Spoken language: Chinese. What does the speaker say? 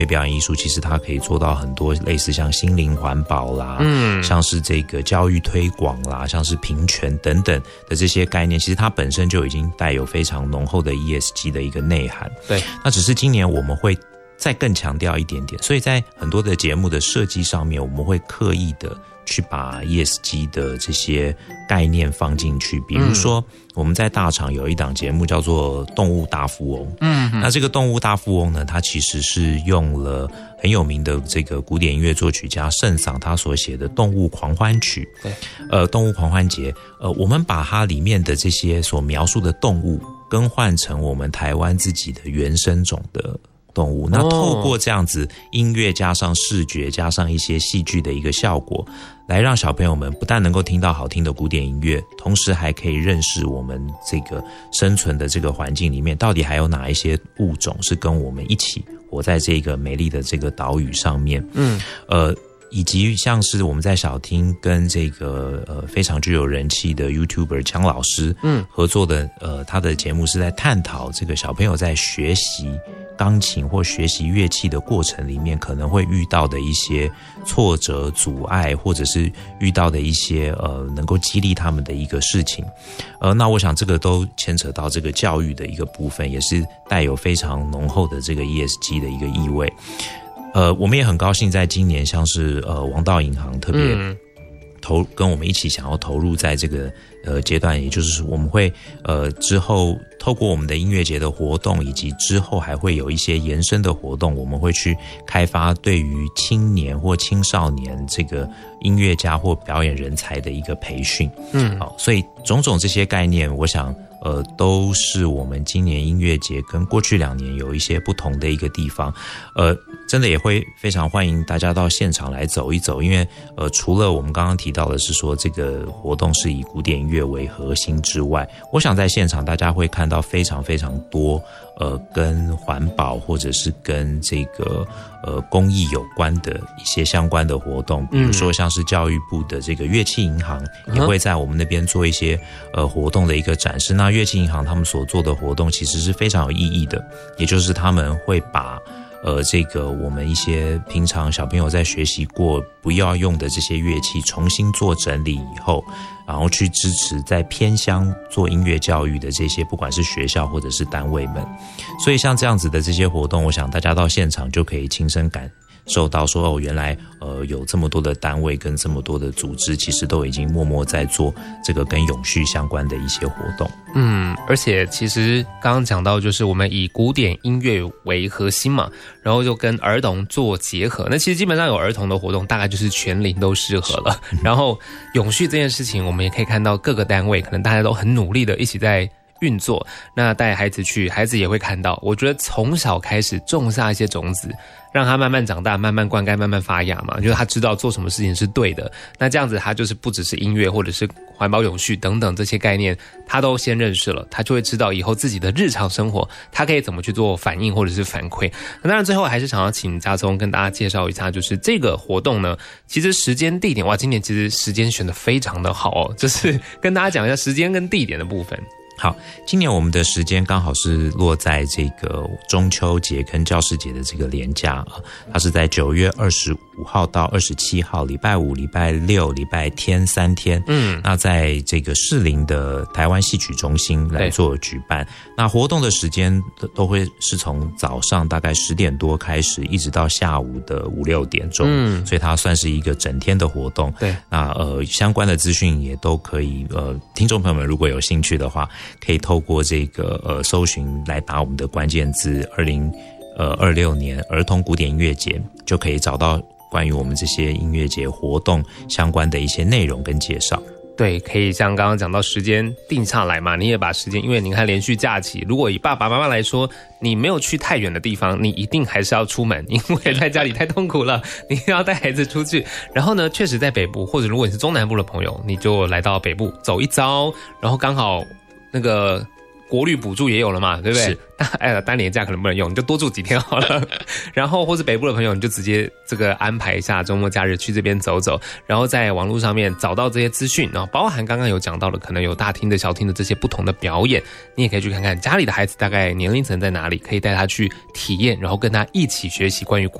表演艺术其实它可以做到很多类似像心灵环保啦，像是这个教育推广啦，像是平权等等的这些概念，其实它本身就已经带有非常浓厚的 ESG 的一个内涵。 对， 那只是今年我们会再更强调一点点，所以在很多的节目的设计上面，我们会刻意的去把 ESG 的这些概念放进去。比如说我们在大厂有一档节目叫做动物大富翁，那这个动物大富翁呢，它其实是用了很有名的这个古典音乐作曲家圣桑他所写的动物狂欢曲，动物狂欢节，我们把它里面的这些所描述的动物更换成我们台湾自己的原生种的动物，那透过这样子音乐加上视觉加上一些戏剧的一个效果，来让小朋友们不但能够听到好听的古典音乐，同时还可以认识我们这个生存的这个环境里面到底还有哪一些物种是跟我们一起活在这个美丽的这个岛屿上面。以及像是我们在小厅跟这个非常具有人气的 YouTuber 姜老师合作的他的节目是在探讨这个小朋友在学习钢琴或学习乐器的过程里面可能会遇到的一些挫折阻碍，或者是遇到的一些能够激励他们的一个事情。那我想这个都牵扯到这个教育的一个部分，也是带有非常浓厚的这个 ESG 的一个意味。我们也很高兴在今年像是王道银行特别跟我们一起想要投入在这个阶段，也就是我们会之后透过我们的音乐节的活动，以及之后还会有一些延伸的活动，我们会去开发对于青年或青少年这个音乐家或表演人才的一个培训。好，所以种种这些概念，我想都是我们今年音乐节跟过去2年有一些不同的一个地方。真的也会非常欢迎大家到现场来走一走，因为除了我们刚刚提到的是说这个活动是以古典音乐为核心之外，我想在现场大家会看到非常非常多跟环保或者是跟这个公益有关的一些相关的活动，比如说像是教育部的这个乐器银行也会在我们那边做一些活动的一个展示。那乐器银行他们所做的活动其实是非常有意义的，也就是他们会把这个我们一些平常小朋友在学习过不要用的这些乐器重新做整理以后，然后去支持在偏乡做音乐教育的这些不管是学校或者是单位们。所以像这样子的这些活动，我想大家到现场就可以亲身感受到说原来有这么多的单位跟这么多的组织其实都已经默默在做这个跟永续相关的一些活动。 而且其实刚刚讲到就是我们以古典音乐为核心嘛，然后就跟儿童做结合，那其实基本上有儿童的活动大概就是全龄都适合了。然后永续这件事情我们也可以看到各个单位可能大家都很努力的一起在运作，那带孩子去，孩子也会看到，我觉得从小开始种下一些种子，让他慢慢长大，慢慢灌溉，慢慢发芽嘛，就是他知道做什么事情是对的，那这样子他就是不只是音乐或者是环保永续等等这些概念他都先认识了，他就会知道以后自己的日常生活他可以怎么去做反应或者是反馈。那当然最后还是想要请家聪跟大家介绍一下，就是这个活动呢其实时间地点，哇，今年其实时间选得非常的好哦，就是跟大家讲一下时间跟地点的部分。 好，今年我们的时间刚好是落在这个中秋节跟教师节的这个连假，它是在9月25号到27号，礼拜五、礼拜六、礼拜天3天。那在这个士林的台湾戏曲中心来做举办。那活动的时间都会是从早上大概10点多开始，一直到下午的5、6点钟。所以它算是一个整天的活动。对，那相关的资讯也都可以听众朋友们如果有兴趣的话，可以透过这个搜寻来打我们的关键字2026年儿童古典音乐节，就可以找到关于我们这些音乐节活动相关的一些内容跟介绍。 对，可以像刚刚讲到时间定下来嘛，你也把时间，因为你看连续假期，如果以爸爸妈妈来说，你没有去太远的地方，你一定还是要出门，因为在家里太痛苦了，你要带孩子出去。然后呢，确实在北部，或者如果你是中南部的朋友，你就来到北部走一遭，然后刚好那个国旅补助也有了嘛，对不对？ 是。 单年假可能不能用，你就多住几天好了。然后或是北部的朋友，你就直接这个安排一下周末假日去这边走走，然后在网络上面找到这些资讯，然后包含刚刚有讲到的，可能有大厅的、小厅的这些不同的表演，你也可以去看看家里的孩子大概年龄层在哪里，可以带他去体验，然后跟他一起学习关于